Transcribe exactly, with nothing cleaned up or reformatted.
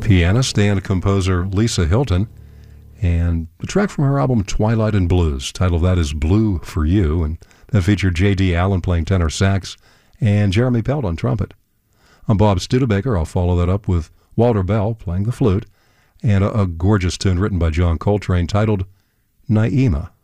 pianist and composer Lisa Hilton, and the track from her album Twilight and Blues. Title of that is Blue for You, and that featured J D. Allen playing tenor sax and Jeremy Pelt on trumpet. I'm Bob Studebaker. I'll follow that up with Walter Bell playing the flute, and a, a gorgeous tune written by John Coltrane titled Naima.